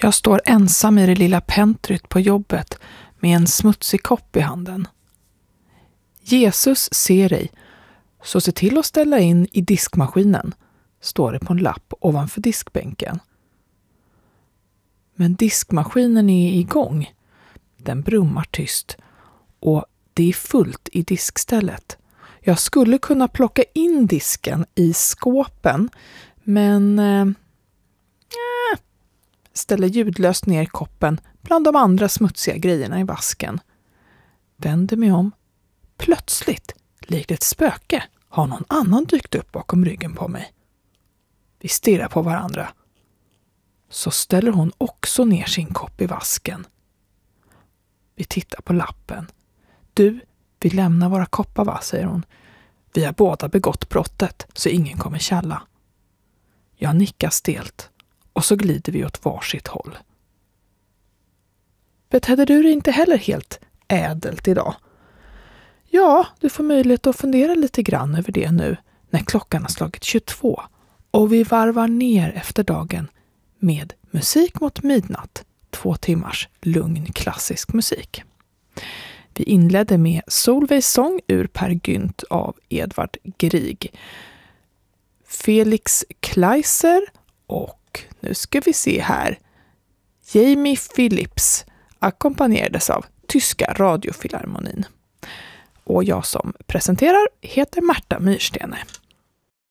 Jag står ensam i det lilla pentryt på jobbet med en smutsig kopp i handen. Jesus ser dig, så se till att ställa in i diskmaskinen, står det på en lapp ovanför diskbänken. Men diskmaskinen är igång. Den brummar tyst och det är fullt i diskstället. Jag skulle kunna plocka in disken i skåpen, men ställer ljudlöst ner koppen bland de andra smutsiga grejerna i vasken. Vänder mig om. Plötsligt, likt ett spöke, har någon annan dykt upp bakom ryggen på mig. Vi stirrar på varandra. Så ställer hon också ner sin kopp i vasken. Vi tittar på lappen. Du, vi lämnar våra koppar, va, säger hon. Vi har båda begått brottet, så ingen kommer källa. Jag nickar stelt och så glider vi åt varsitt håll. Betedde du dig inte heller helt ädelt idag? Ja, du får möjlighet att fundera lite grann över det nu när klockan har slagit 22 och vi varvar ner efter dagen med musik mot midnatt, 2 timmars lugn klassisk musik. Vi inledde med Solveis sång ur Per Gynt av Edvard Grieg. Felix Kleiser och nu ska vi se här, Jamie Phillips ackompanjerades av Tyska radiofilharmonin. Och jag som presenterar heter Märta Myrstene.